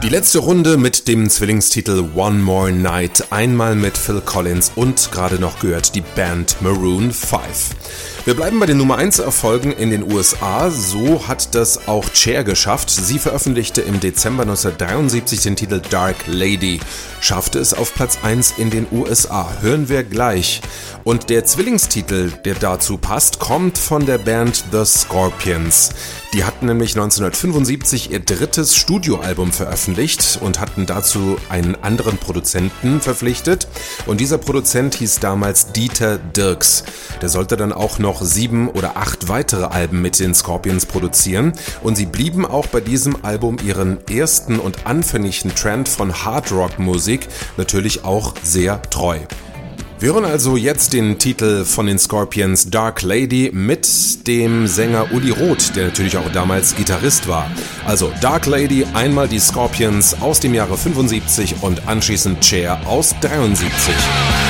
Die letzte Runde mit dem Zwillingstitel One More Night, einmal mit Phil Collins und gerade noch gehört die Band Maroon 5. Wir bleiben bei den Nummer 1 Erfolgen in den USA, so hat das auch Cher geschafft. Sie veröffentlichte im Dezember 1973 den Titel Dark Lady, schaffte es auf Platz 1 in den USA, hören wir gleich. Und der Zwillingstitel, der dazu passt, kommt von der Band The Scorpions. Die hatten nämlich 1975 ihr drittes Studioalbum veröffentlicht und hatten dazu einen anderen Produzenten verpflichtet. Und dieser Produzent hieß damals Dieter Dierks. Der sollte dann auch noch 7 oder 8 weitere Alben mit den Scorpions produzieren. Und sie blieben auch bei diesem Album ihren ersten und anfänglichen Trend von Hardrock-Musik natürlich auch sehr treu. Wir hören also jetzt den Titel von den Scorpions Dark Lady mit dem Sänger Uli Roth, der natürlich auch damals Gitarrist war. Also Dark Lady, einmal die Scorpions aus dem Jahre 75 und anschließend Cher aus 73.